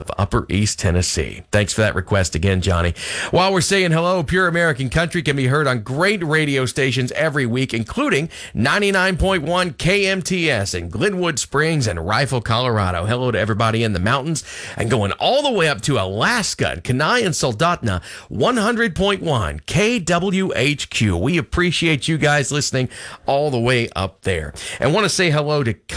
of Upper East Tennessee. Thanks for that request again, Johnny. While we're saying hello, Pure American Country can be heard on great radio stations every week, including 99.1 KMTS in Glenwood Springs and Rifle, Colorado. Hello to everybody in the mountains and going all the way up to Alaska and Kenai and Soldotna, 100.1 KWHQ. We appreciate you guys listening all the way up there. And want to say hello to